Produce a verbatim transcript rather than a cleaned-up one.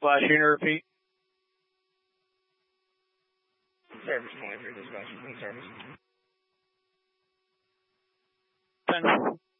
Flash unit, repeat. Service point for dispatch. Service. ten.